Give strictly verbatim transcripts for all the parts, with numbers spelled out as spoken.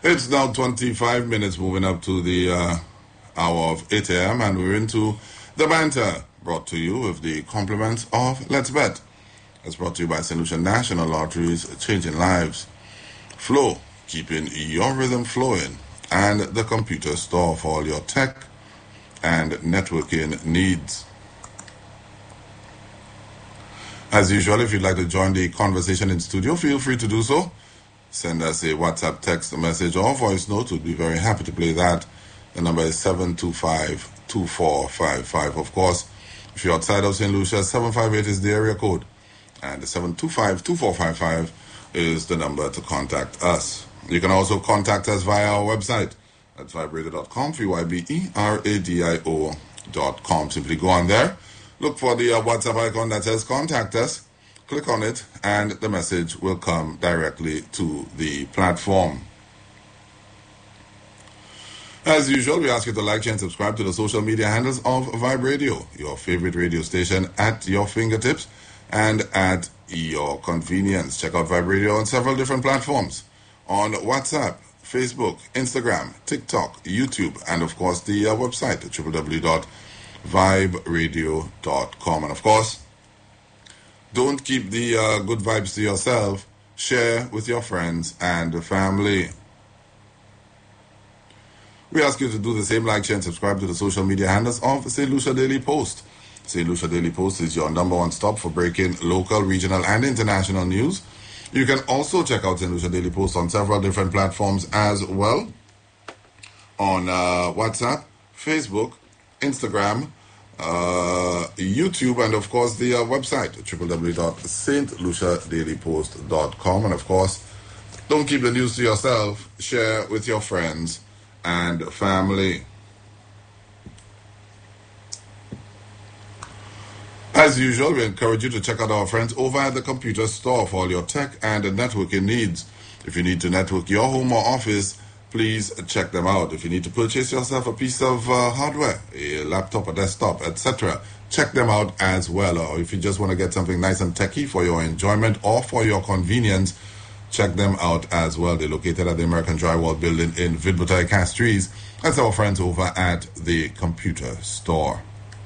It's now twenty-five minutes moving up to the uh, hour of eight a.m. and we're into the banter, brought to you with the compliments of Let's Bet. It's brought to you by Saint Lucia National Lotteries, changing lives. Flow, keeping your rhythm flowing, and the computer store for all your tech and networking needs. As usual, if you'd like to join the conversation in studio, feel free to do so. Send us a WhatsApp text message or voice note. We'd be very happy to play that. The number is seven two five, two four five five. Of course, if you're outside of Saint Lucia, seven five eight is the area code. And the seven two five, two four five five is the number to contact us. You can also contact us via our website at vibradio dot com, V Y B E R A D I O dot com. Simply go on there, look for the uh, WhatsApp icon that says contact us, click on it, and the message will come directly to the platform. As usual, we ask you to like, share, and subscribe to the social media handles of Vibe Radio, your favorite radio station at your fingertips and at your convenience. Check out Vibe Radio on several different platforms, on WhatsApp, Facebook, Instagram, TikTok, YouTube, and of course the uh, website, w w w dot vibe radio dot com. And of course, don't keep the uh, good vibes to yourself. Share with your friends and family. We ask you to do the same, like, share, and subscribe to the social media handles of Saint Lucia Daily Post. Saint Lucia Daily Post is your number one stop for breaking local, regional, and international news. You can also check out Saint Lucia Daily Post on several different platforms as well. On uh, WhatsApp, Facebook, Instagram, uh, YouTube, and of course the uh, website, w w w dot st lucia daily post dot com. And of course, don't keep the news to yourself. Share with your friends and family. As usual, we encourage you to check out our friends over at the computer store for all your tech and networking needs. If you need to network your home or office, please check them out. If you need to purchase yourself a piece of uh, hardware, a laptop, a desktop, et cetera, check them out as well. Or if you just want to get something nice and techy for your enjoyment or for your convenience, check them out as well. They're located at the American Drywall Building in Vidbutai, Castries. That's our friends over at the computer store.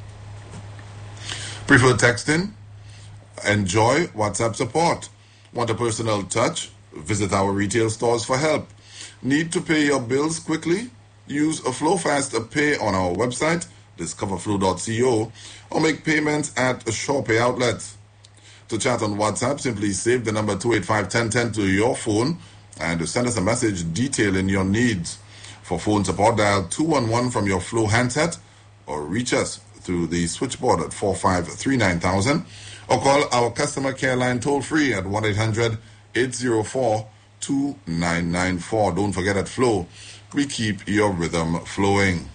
Prefer texting? Enjoy WhatsApp support. Want a personal touch? Visit our retail stores for help. Need to pay your bills quickly? Use a FlowFast Pay on our website, discover flow dot co, or make payments at SurePay outlets. To chat on WhatsApp, simply save the number two eight five, one zero one zero to your phone and send us a message detailing your needs. For phone support, dial two one one from your Flow handset or reach us through the switchboard at four five three nine thousand or call our customer care line toll free at one eight hundred, eight zero four, two nine nine four. Don't forget, at Flow, we keep your rhythm flowing.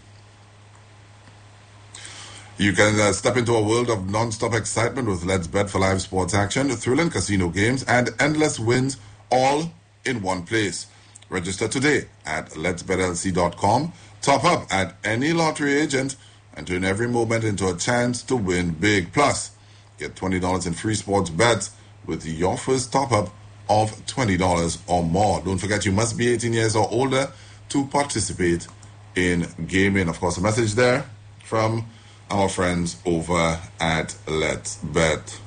You can uh, step into a world of non-stop excitement with Let's Bet for live sports action, thrilling casino games, and endless wins, all in one place. Register today at lets bet l c dot com. Top up at any lottery agent and turn every moment into a chance to win big. Plus, get twenty dollars in free sports bets with your first top-up of twenty dollars or more. Don't forget, you must be eighteen years or older to participate in gaming. Of course, a message there from our friends over at Let's Bet.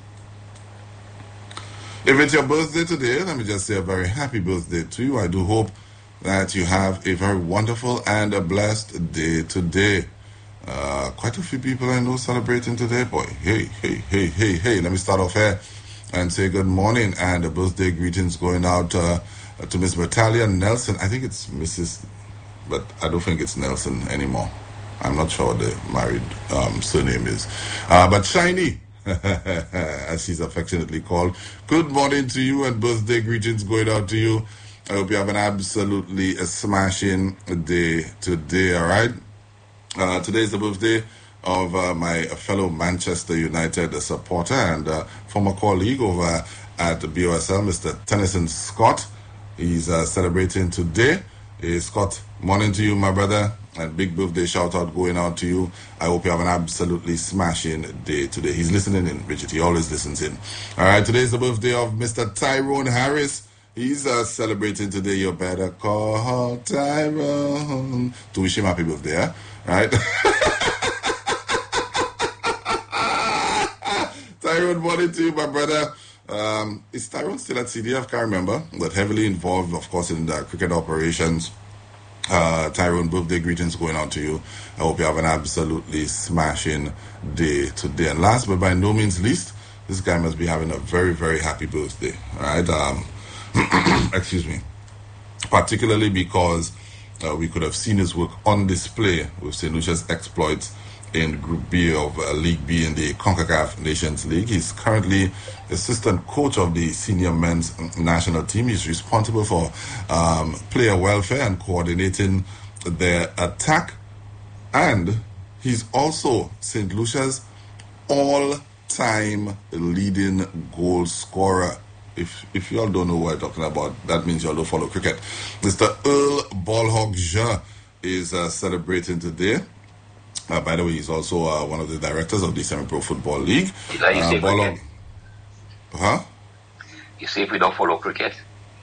If it's your birthday today, let me just say a very happy birthday to you. I do hope that you have a very wonderful and a blessed day today. Uh, quite a few people I know celebrating today. Boy, hey, hey, hey, hey, hey. Let me start off here and say good morning and a birthday greetings going out uh, to Miss Natalia Nelson. I think it's Missus but I don't think it's Nelson anymore. I'm not sure what the married um, surname is. Uh, but Shiny, as she's affectionately called, good morning to you and birthday greetings going out to you. I hope you have an absolutely a smashing day today, all right? Uh, today is the birthday of uh, my fellow Manchester United supporter and uh, former colleague over at the B O S L, Mister Tennyson Scott. He's uh, celebrating today. Hey, Scott, morning to you, my brother, and big birthday shout out going out to you. I hope you have an absolutely smashing day today. He's listening in, Richard. He always listens in. All right, today is the birthday of Mister Tyrone Harris. He's uh, celebrating today. You better call Tyrone to wish him happy birthday, eh? Right? Tyrone, morning to you, my brother. Um, is Tyrone still at C D F? Can't remember, but heavily involved, of course, in the cricket operations. Uh, Tyrone, birthday greetings going out to you. I hope you have an absolutely smashing day today. And last but by no means least, this guy must be having a very, very happy birthday. All right. Um, excuse me. Particularly because uh, we could have seen his work on display with Saint Lucia's exploits in Group B of uh, League B in the CONCACAF Nations League. He's currently assistant coach of the senior men's national team. He's responsible for um, player welfare and coordinating their attack. And he's also Saint Lucia's all-time leading goal scorer. If if you all don't know what I'm talking about, that means you all don't follow cricket. Mister Earl Ballhawk Ja is uh, celebrating today. Uh, by the way, he's also uh, one of the directors of the Semi-Pro Football League. Is that you uh, say Ballhawk, cricket? huh? You say if we don't follow cricket?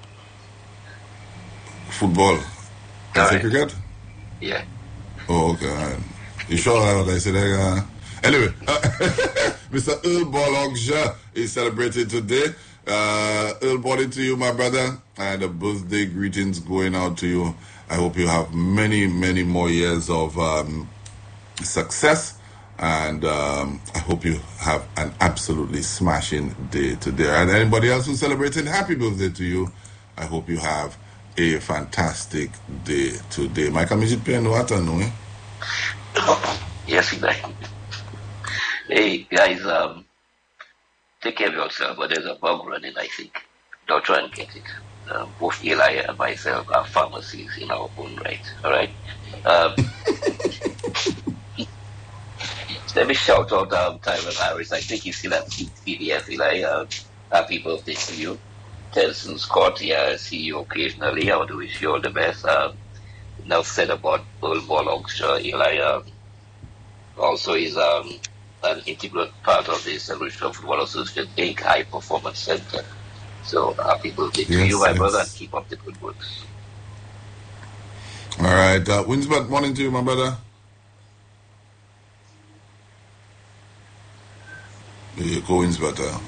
Football. Can I say Right. cricket? Yeah. Oh, okay. All right. You sure uh, what I said? Uh, anyway, Mister Earl Ballhawk Ja is celebrating today. Uh, Earl, body to you, my brother, and a birthday greetings going out to you. I hope you have many, many more years of um, success, and um, I hope you have an absolutely smashing day today. And anybody else who's celebrating, happy birthday to you. I hope you have a fantastic day today. Michael, Mijit Pen, what I know, eh? Yes, he died. Hey, guys, um, take care of yourself, but there's a bug running, I think. Don't try and get it. Um, both Eli and myself are pharmacies in our own right, all right? Um, let me shout out um, Tyrone Harris. I think he's still at C D F, Eli. Uh, happy birthday to you. Telson Scott, yeah, I see you occasionally. I want to wish you all the best. Um, now said about Earl Ballhawk Ja, Eli um, also is um, an integral part of the Saint Lucia Football Association Big High Performance Center. So happy birthday to Yes, you, my yes. brother, and keep up the good works. All right. Uh, Winsbert, morning to you, my brother. Yeah, go Winsbert. Uh.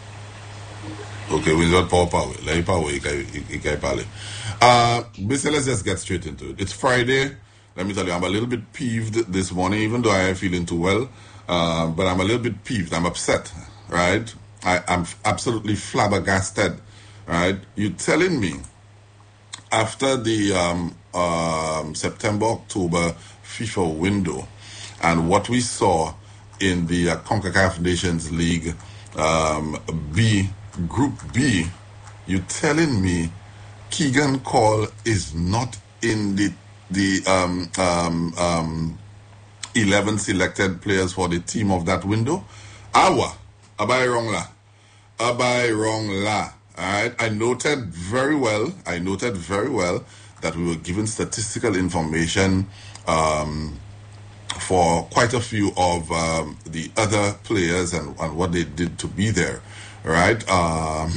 Okay, Winsbert, power power. Let power. You can pale. Uh, basically, let's just get straight into it. It's Friday. Let me tell you, I'm a little bit peeved this morning, even though I am feeling too well. Uh, but I'm a little bit peeved. I'm upset, right? I, I'm absolutely flabbergasted, right? You telling me after the um, um, September October FIFA window and what we saw in the uh, CONCACAF Nations League um, B, Group B, you telling me Keegan Cole is not in the the um, um, um, eleven selected players for the team of that window? Awa, abai wrong la, abai wrong la. All right, I noted very well. I noted very well that we were given statistical information um, for quite a few of um, the other players and, and what they did to be there. Right, um,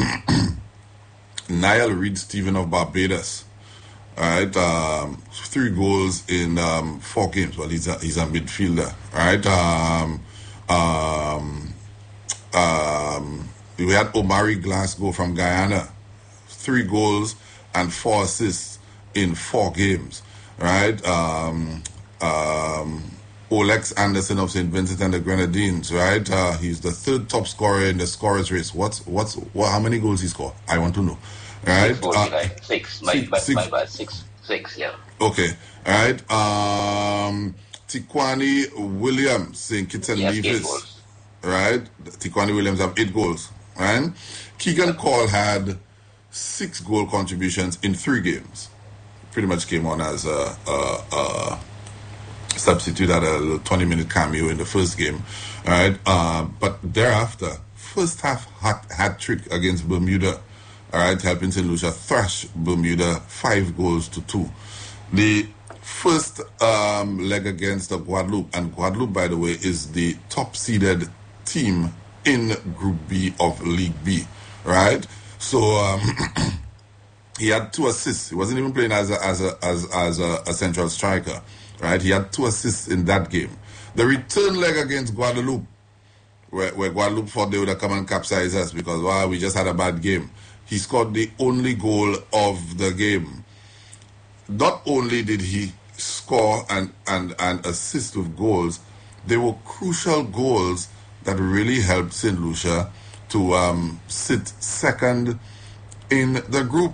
Niall Reed-Stephen of Barbados. All right, um, three goals in um, four games. Well, he's a, he's a midfielder. All right, um, um, um, we had Omari Glasgow from Guyana, three goals and four assists in four games. Right, um, um, Olex Anderson of Saint Vincent and the Grenadines. Right, uh, he's the third top scorer in the scorers race. What's what's what? How many goals he scored? I want to know. Right, Six, goals, uh, Eli. six, my, six, my, six. my bad, six, six, yeah. Okay, all right. Um, Tikwani Williams, Saint Kitts and He has eight Nevis, goals. right? Tikwani Williams have eight goals, right? Keegan Cole had six goal contributions in three games. Pretty much came on as a, a, a substitute at a little twenty minute cameo in the first game, all right? Uh, but thereafter, first half hat, hat trick against Bermuda. All right, helping Saint Lucia thrash Bermuda five goals to two. The first um, leg against the Guadeloupe, and Guadeloupe, by the way, is the top-seeded team in Group B of League B. Right, so um, He had two assists. He wasn't even playing as a, as a, as, as a, a central striker, right? He had two assists in that game. The return leg against Guadeloupe, where, where Guadeloupe thought they would have come and capsize us because, wow, we just had a bad game. He scored the only goal of the game. Not only did he score and, and, and assist with goals, they were crucial goals that really helped Saint Lucia to um, sit second in the group.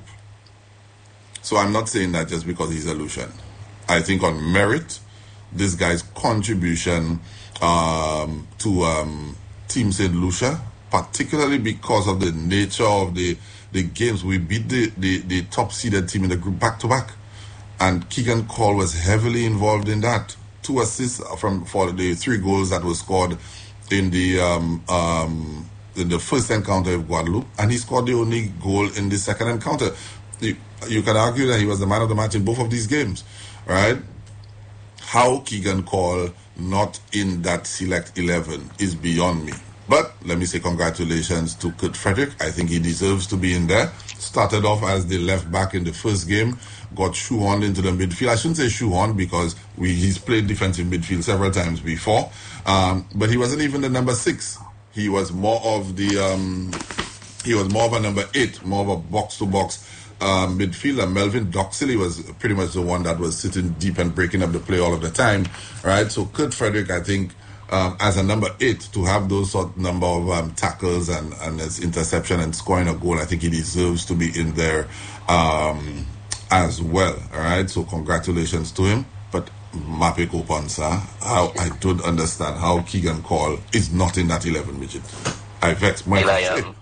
So I'm not saying that just because he's a Lucian. I think on merit, this guy's contribution um, to um, Team Saint Lucia, particularly because of the nature of the, the games, we beat the, the, the top-seeded team in the group back-to-back. And Keegan Cole was heavily involved in that. Two assists from for the three goals that were scored in the um, um, in the first encounter with Guadeloupe, and he scored the only goal in the second encounter. You, you can argue that he was the man of the match in both of these games, right? How Keegan Cole not in that select eleven is beyond me. But let me say congratulations to Kurt Frederick. I think he deserves to be in there. Started off as the left back in the first game, got shoehorned into the midfield. I shouldn't say shoehorned because we, he's played defensive midfield several times before. Um, but he wasn't even the number six. He was more of the, um, he was more of a number eight, more of a box-to-box uh, midfielder. Melvin Doxley was pretty much the one that was sitting deep and breaking up the play all of the time, right? So Kurt Frederick, I think, Um, as a number eight, to have those sort of number of um, tackles and, and his interception and scoring a goal, I think he deserves to be in there um, as well. All right, so congratulations to him. But Mape Kopansa, how I don't understand how Keegan Cole is not in that eleven, midget. I vex my Eli, um,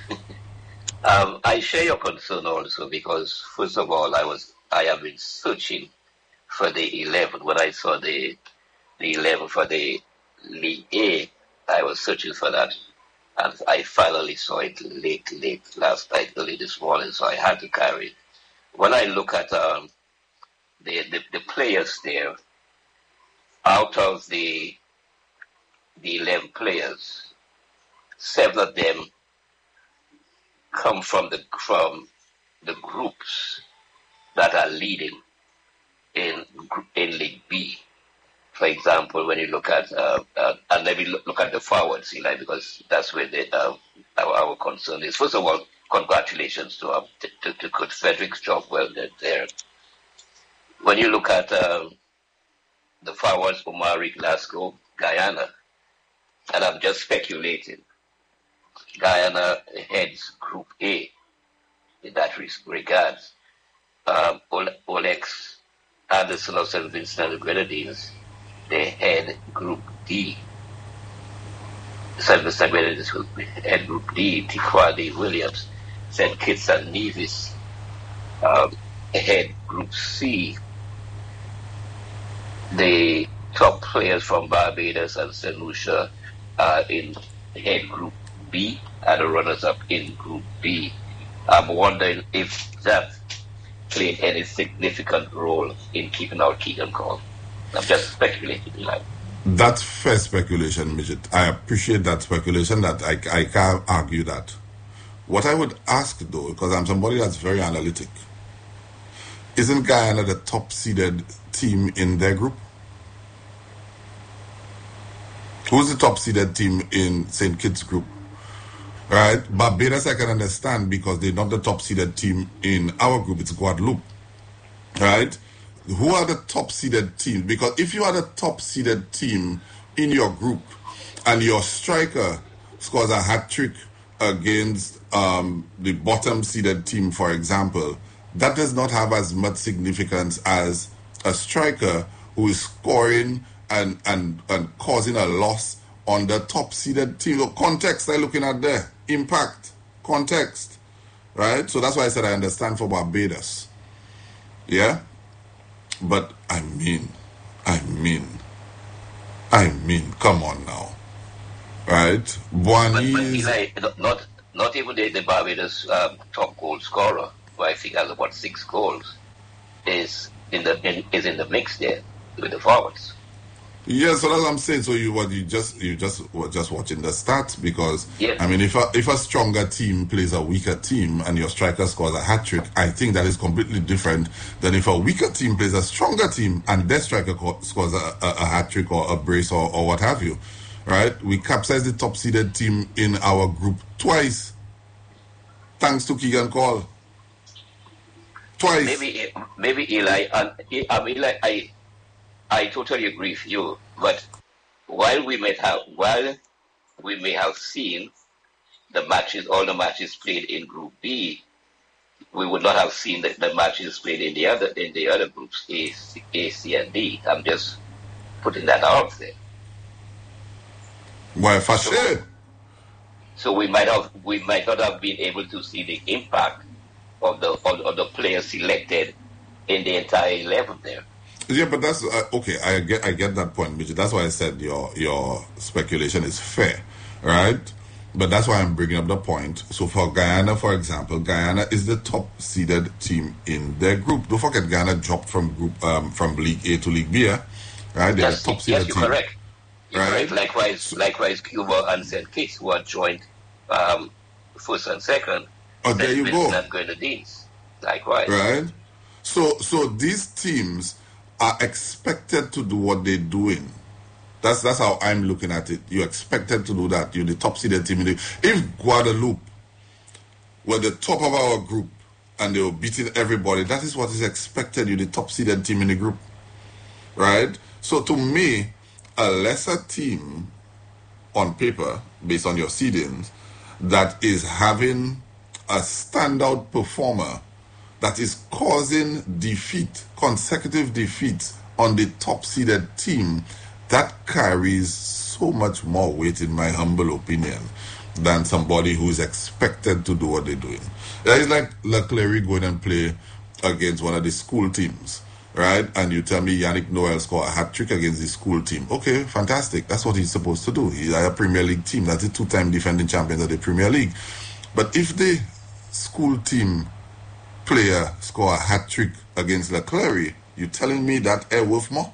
um, I share your concern also because, first of all, I was I have been searching for the eleven. When I saw the the eleven for the League A, I was searching for that, and I finally saw it late, late last night, early this morning, so I had to carry it. When I look at um, the, the the players there, out of the the eleven players, seven of them come from the from the groups that are leading in in League B. For example, when you look at, uh, uh, and let me look, look at the forwards, Eli, because that's where the, uh, our, our concern is. First of all, congratulations to um, to, to, to Kurt Frederick's job well done there. When you look at um, the forwards, Omari Glasgow, Guyana, and I'm just speculating, Guyana heads Group A in that regards. Um, Olex Anderson of Saint Vincent and the Grenadines, they head Group D. Saint Vincent Grenadines will head Group D. Tikwadi Williams, Saint Kitts and Nevis um, head Group C. The top players from Barbados and Saint Lucia are in head Group B, and the runners-up in Group B. I'm wondering if that played any significant role in keeping out Keegan Cole. I'm just speculating, like. That's fair speculation, Midget. I appreciate that speculation. That I, I can't argue that. What I would ask, though, because I'm somebody that's very analytic, isn't Guyana the top-seeded team in their group? Who's the top-seeded team in Saint Kitts group? Right? Barbados I can understand because they're not the top-seeded team in our group. It's Guadeloupe. Right? Who are the top-seeded teams? Because if you are the top-seeded team in your group and your striker scores a hat-trick against um, the bottom-seeded team, for example, that does not have as much significance as a striker who is scoring and, and, and causing a loss on the top-seeded team. So context I'm looking at there. Impact. Context. Right? So that's why I said I understand for Barbados. Yeah? But I mean, I mean, I mean, come on now. Right? Buani. But, but Eli, not, not even the, the Barbados um, top goal scorer, who I think has about six goals, is in the in, is in the mix there with the forwards. Yeah, so that's what I'm saying. So you what you just you just were just watching the stats because Yeah. I mean if a if a stronger team plays a weaker team and your striker scores a hat trick, I think that is completely different than if a weaker team plays a stronger team and their striker co- scores a, a, a hat trick or a brace or, or what have you, right? We capsized the top seeded team in our group twice, thanks to Keegan Cole. Twice. Maybe maybe Eli and I mean like I. I totally agree with you, but while we may have while we may have seen the matches, all the matches played in Group B, we would not have seen the, the matches played in the other in the other groups, A, A, C, and D. I'm just putting that out there. Why for so, sure? So we might have we might not have been able to see the impact of the of, of the players selected in the entire eleven there. Yeah, but that's uh, okay. I get, I get that point, Mitch. That's why I said your your speculation is fair, right? But that's why I'm bringing up the point. So for Guyana, for example, Guyana is the top seeded team in their group. Don't forget, Guyana dropped from group um, from League A to League B, right? They're yes, the top seeded yes, you're team. correct. You're right? correct. Likewise, so, likewise, Cuba and Saint Kitts who are joined um, first and second. Oh, there you go. And Grenadines, likewise. Right. So, so these teams are expected to do what they're doing. That's that's how I'm looking at it. You're expected to do that. You're the top seeded team. If Guadeloupe were the top of our group and they were beating everybody, that is what is expected. You're the top seeded team in the group, right? So to me, a lesser team on paper, based on your seedings, that is having a standout performer that is causing defeat, consecutive defeats on the top-seeded team, that carries so much more weight, in my humble opinion, than somebody who is expected to do what they're doing. It's like Leclerc going and play against one of the school teams, right? And you tell me Yannick Noel scored a hat-trick against the school team. Okay, fantastic. That's what he's supposed to do. He's a Premier League team. That's a two-time defending champions of the Premier League. But if the school team player score a hat trick against Leclerc, you telling me that air worth more?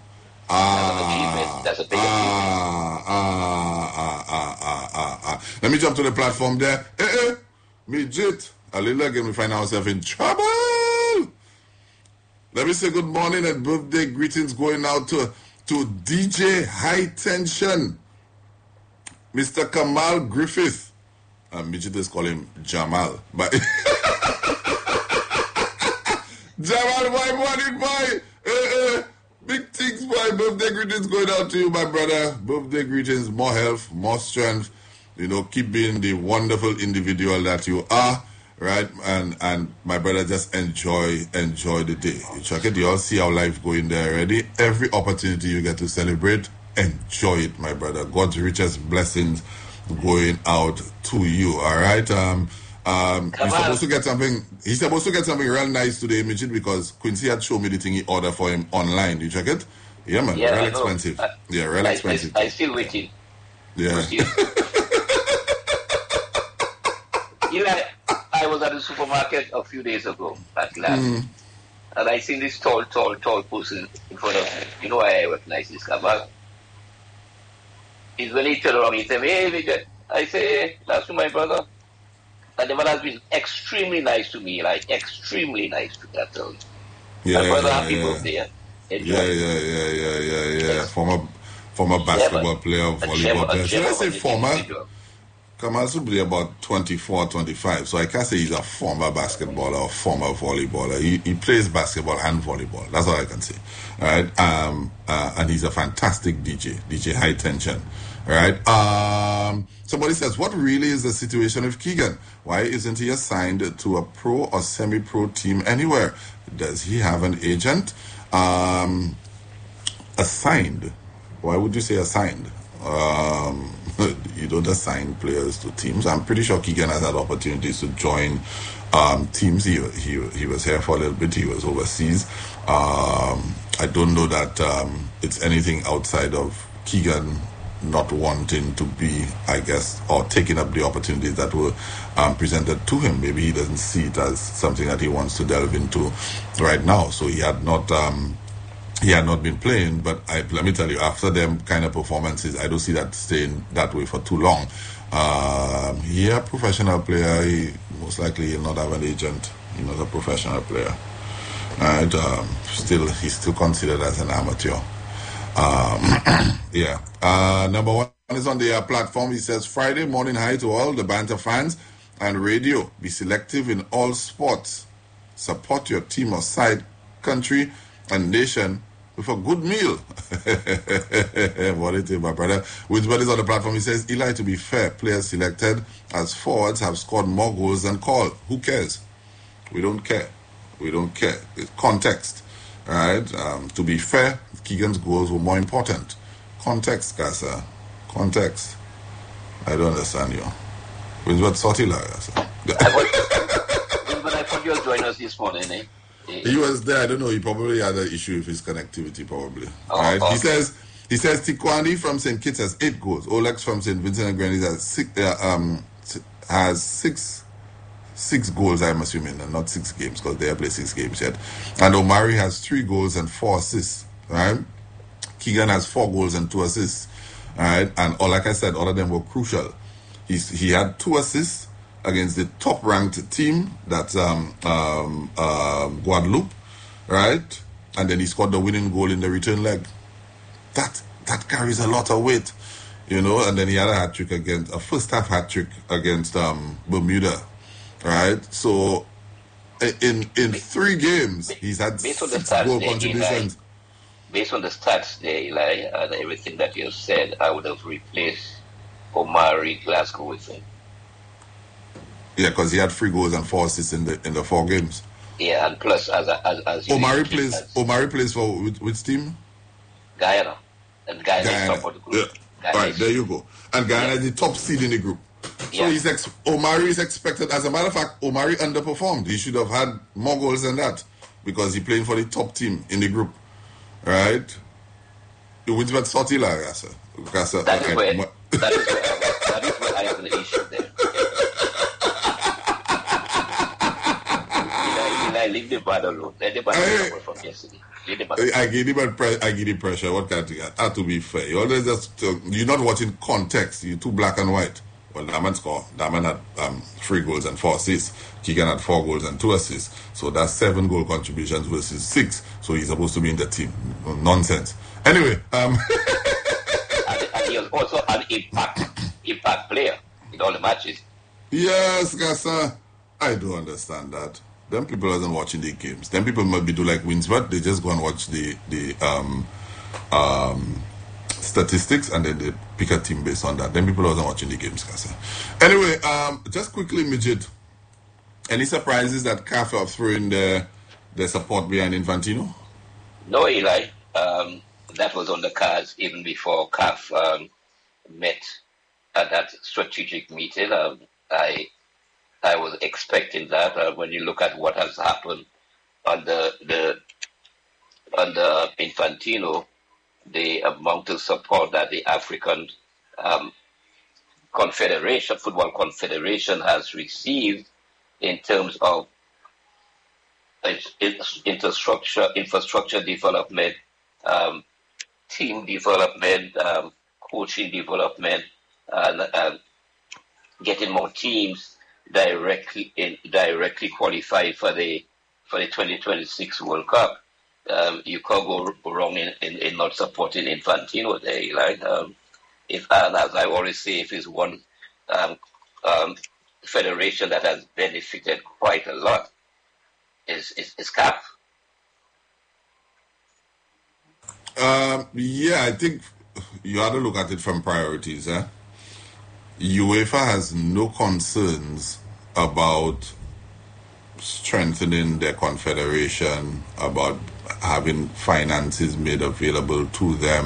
Ah, That's a big ah, ah, ah, ah, ah, ah, ah. Let me jump to the platform there. Eh, eh, midget. A little again, we find ourselves in trouble. Let me say good morning and birthday greetings going out to, to D J High Tension, Mister Kamal Griffith. And midget is calling him Jamal. But Jamal, my morning boy. Uh, uh, big things, boy. Birthday greetings going out to you, my brother. Birthday greetings, more health, more strength. You know, keep being the wonderful individual that you are, right? And and my brother, just enjoy enjoy the day. You check it. You all see how life going there already. Every opportunity you get to celebrate, enjoy it, my brother. God's richest blessings going out to you. All right. Um. Um, he's supposed to get something. He's supposed to get something real nice today, Mitchell, because Quincy had shown me the thing he ordered for him online. You check it? Yeah, man. Yeah, real expensive. I, yeah, real I, expensive. I, I still waiting. Yeah. You know, I was at the supermarket a few days ago at last, mm. and I seen this tall, tall, tall person in front of me. You know, I recognize this guy. He's when he turned around, he said, "Hey, Victor." I say, "Hey, that's my brother." And the man has been extremely nice to me, like extremely nice to that girl. Yeah, my brother, yeah, happy yeah. birthday. Yeah, yeah, yeah, yeah, yeah, yeah, yeah. Yes. Former, former basketball yeah, player, volleyball player. Should I say former? Kamal should be about twenty-four, twenty-five. So I can't say he's a former basketballer or former volleyballer. He, he plays basketball and volleyball. That's all I can say. All right. Um, uh, and he's a fantastic D J, D J High Tension. All right. Um, somebody says, what really is the situation with Keegan? Why isn't he assigned to a pro or semi-pro team anywhere? Does he have an agent? Um, assigned. Why would you say assigned? Um, you don't assign players to teams. I'm pretty sure Keegan has had opportunities to join um, teams. He, he he was here for a little bit. He was overseas. Um, I don't know that um, it's anything outside of Keegan not wanting to be, I guess, or taking up the opportunities that were um, presented to him. Maybe he doesn't see it as something that he wants to delve into right now. So he had not um, he had not been playing. But I, let me tell you, after them kind of performances, I don't see that staying that way for too long. Um, he a professional player. He most likely he'll not have an agent. He's not a professional player. Right? Um, still, he's still considered as an amateur. Um, yeah. Uh, number one is on the uh, platform. He says, Friday morning hi to all the banter fans and radio. Be selective in all sports. Support your team or side, country, and nation with a good meal. What it is, my brother. Which one is on the platform? He says, Eli, to be fair, players selected as forwards have scored more goals than called. Who cares? We don't care. We don't care. It's context. All right? Um, to be fair, Keegan's goals were more important. Context, Gasa. Context. I don't understand you. With what Sotila, Gasa. But I thought you were joining us this morning, eh? He was there. I don't know. He probably had an issue with his connectivity, probably. Oh, right? okay. He says he says Tikwani from Saint Kitts has eight goals. Olex from Saint Vincent and Grenadines has six. Uh, um, has six. Six goals, I'm assuming, and not six games because they have played six games yet. And Omari has three goals and four assists. Right? Keegan has four goals and two assists. All right, and all like I said, all of them were crucial. He's, he had two assists against the top-ranked team, that's um, um, uh, Guadeloupe, right? And then he scored the winning goal in the return leg. That that carries a lot of weight, you know. And then he had a hat trick against a first-half hat trick against um, Bermuda. Right, so in in three games he's had based six goal contributions. Eli, based on the stats there, Eli, and everything that you have said, I would have replaced Omari Glasgow with him. Yeah, because he had three goals and four assists in the in the four games. Yeah, and plus as as, as Omari plays as, Omari plays for which, which team? Guyana, and Guyana, Guyana. is top of the group. Yeah. All right, there you go. And Guyana yeah. is the top seed in the group. So yeah. he's ex- Omari is expected. As a matter of fact, Omari underperformed. He should have had more goals than that because he's playing for the top team in the group, right? Which was Sotila, Gasa. Gasa. That is where. That is where. That is where I have an issue there. Eli, leave the bad alone. Let the bad alone from yesterday. I give him pre- I give him pressure. What can't you? Uh, to be fair, you always just uh, you're not watching context. You're too black and white. Well, Daman scored. Daman had um, three goals and four assists. Keegan had four goals and two assists. So that's seven goal contributions versus six. So he's supposed to be in the team. Nonsense. Anyway, um, and, and he was also an impact impact player in all the matches. Yes, Gasa. I do understand that. Them people aren't watching the games. Them people might be do like Winsworth. They just go and watch the the um um. statistics and then they pick a team based on that. Then people wasn't watching the games, Kasa. Anyway, um, just quickly, Midget. Any surprises that C A F are throwing their their support behind Infantino? No, Eli. Um, that was on the cards even before C A F um, met at that strategic meeting. Um, I I was expecting that. Uh, when you look at what has happened under the under Infantino, the amount of support that the African um, Confederation, Football Confederation, has received in terms of infrastructure, infrastructure development, um, team development, um, coaching development, and, and getting more teams directly in, directly qualified for the for the twenty twenty-six World Cup. Um, you can't go wrong in, in, in not supporting Infantino there, right? Um, if, and as I always say, if it's one um, um, federation that has benefited quite a lot, is is, is C A F. Um, yeah, I think you have to look at it from priorities. Eh? UEFA has no concerns about strengthening their confederation, about having finances made available to them